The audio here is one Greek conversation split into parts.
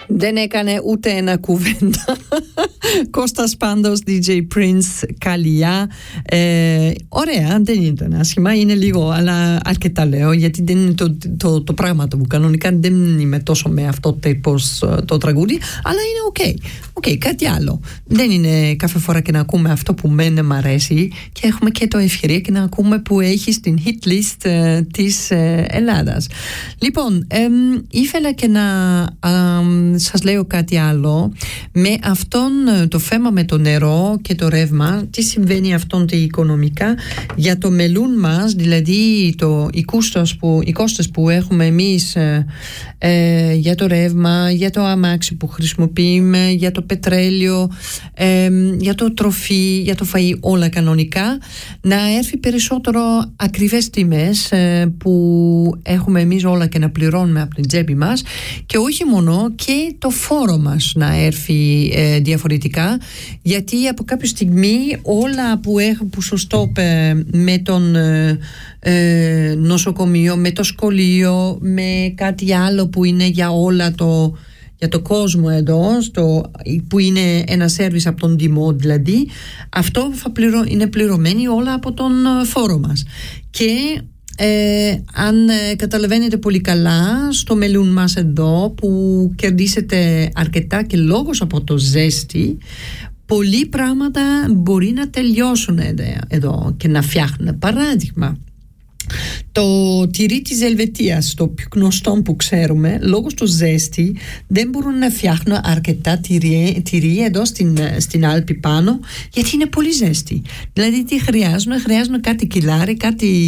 Δεν έκανε ούτε ένα κουβέντα. Κώστας Πάντος, DJ Prince, Καλιά. Ωραία, δεν ήταν άσχημα, είναι λίγο, αλλά αρκετά λέω, γιατί δεν είναι το πράγμα που κανονικά δεν είμαι τόσο με αυτό τύπος το τραγούδι, αλλά είναι οκ, κάτι άλλο. Δεν είναι κάθε φορά και να ακούμε αυτό που μένει μ' αρέσει, και έχουμε και το ευκαιρία και να ακούμε που έχει στην hit list της Ελλάδας. Λοιπόν, ήθελα και να σας λέω κάτι άλλο. Με αυτόν το θέμα με το νερό και το ρεύμα, τι συμβαίνει αυτόν τα οικονομικά για το μέλλον μας, δηλαδή οι κόστος που έχουμε εμείς για το ρεύμα, για το αμάξι που χρησιμοποιούμε, για το πετρέλαιο, για το τροφή, για το φαΐ, όλα κανονικά, να έρθει περισσότερο ακριβές τιμές που έχουμε εμείς όλα και να πληρώνουμε από την τσέπη μας, και όχι μόνο, και το φόρο μας να έρθει διαφορετικά, γιατί από κάποια στιγμή όλα που έχουν ποσοστό με τον νοσοκομείο, με το σχολείο, με κάτι άλλο που είναι για όλα για το κόσμο εδώ, που είναι ένα σέρβις από τον Δήμο, δηλαδή αυτό είναι πληρωμένοι όλα από τον φόρο μας. Και αν καταλαβαίνετε πολύ καλά, στο μέλλον μας εδώ που κερδίσετε αρκετά και λόγος από το ζέστη, πολλοί πράγματα μπορεί να τελειώσουν εδώ και να φτιάχνουν. Παράδειγμα, το τυρί της Ελβετίας, το πιο γνωστό που ξέρουμε, λόγω του ζέστη δεν μπορούν να φτιάχνουν αρκετά τυρί εδώ στην Άλπη πάνω, γιατί είναι πολύ ζέστη. Δηλαδή τι χρειάζονται κάτι κιλάρι,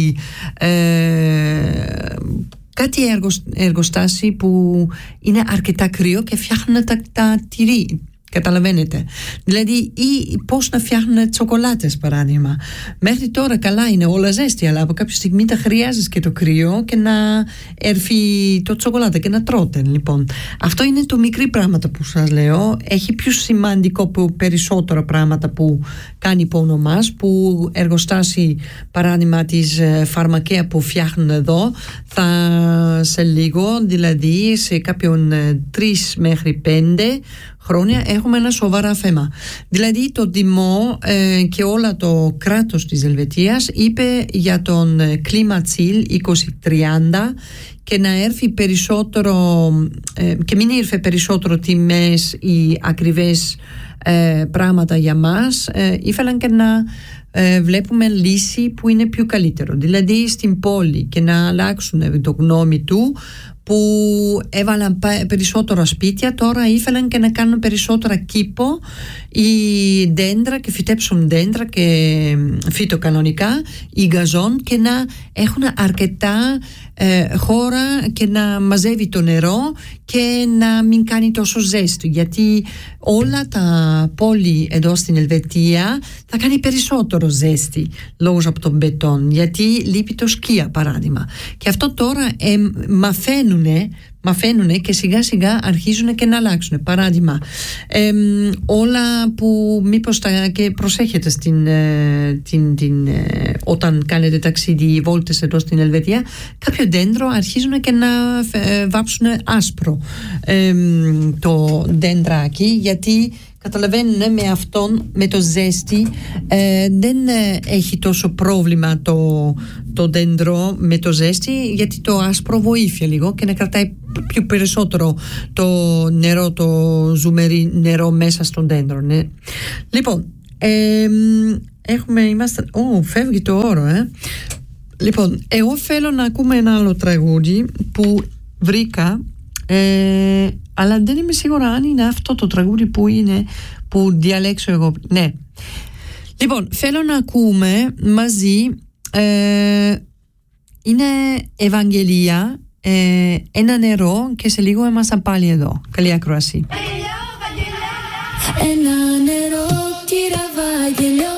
κάτι εργοστάσι που είναι αρκετά κρύο και φτιάχνουν τα τυρί. Καταλαβαίνετε. Δηλαδή, ή πώς να φτιάχνουν τσοκολάτες, παράδειγμα. Μέχρι τώρα καλά είναι όλα ζέστη, αλλά από κάποια στιγμή τα χρειάζεσαι και το κρύο και να έρθει το τσοκολάτα και να τρώτε. Λοιπόν, αυτό είναι το μικρή πράγματα που σας λέω. Έχει πιο σημαντικό που περισσότερα πράγματα που κάνει πόνο μας, που εργοστάσι, παράδειγμα της φαρμακεία που φτιάχνουν εδώ, σε λίγο, δηλαδή σε κάποιον 3 μέχρι 5 χρόνια έχουμε ένα σοβαρά θέμα. Δηλαδή το Δήμο και όλα το κράτος της Ελβετίας είπε για τον κλίμα-τσιλ 2030 και να έρθει περισσότερο και μην ήρθε περισσότερο τιμές ή ακριβές πράγματα για μας. Ήθελαν και να βλέπουμε λύση που είναι πιο καλύτερο, δηλαδή στην πόλη, και να αλλάξουν το γνώμη του που έβαλαν περισσότερα σπίτια. Τώρα ήθελαν και να κάνουν περισσότερα κήπο ή δέντρα, και φυτέψουν δέντρα και φύτο κανονικά ή γαζόν, και να έχουν αρκετά χώρα και να μαζεύει το νερό και να μην κάνει τόσο ζέστη, γιατί όλα τα πόλη εδώ στην Ελβετία θα κάνει περισσότερο ζέστη λόγω από τον μπετόν, γιατί λείπει το σκία, παράδειγμα. Και αυτό τώρα μαθαίνουν και σιγά σιγά αρχίζουν και να αλλάξουν. Παράδειγμα, όλα που μήπως και προσέχετε όταν κάνετε ταξίδι, βόλτες εδώ στην Ελβετία, κάποιο δέντρο αρχίζουν και να βάψουν άσπρο το δέντρακι, γιατί καταλαβαίνουν με αυτόν, με το ζέστη, δεν έχει τόσο πρόβλημα το δέντρο με το ζέστη, γιατί το άσπρο βοήθεια λίγο και να κρατάει πιο περισσότερο το νερό, το ζουμερί νερό μέσα στον δέντρο, ναι. Λοιπόν, φεύγει το όρο, Λοιπόν, εγώ θέλω να ακούμε ένα άλλο τραγούδι που βρήκα, αλλά δεν είμαι σίγουρα αν είναι αυτό το τραγούδι που διαλέξω εγώ. Ναι. Λοιπόν, θέλω να ακούμε μαζί, είναι Ευαγγελία, ένα νερό, και σε λίγο είμαστε πάλι εδώ. Καλή ακρόαση. Ένα νερό, κύρα Ευαγγελία.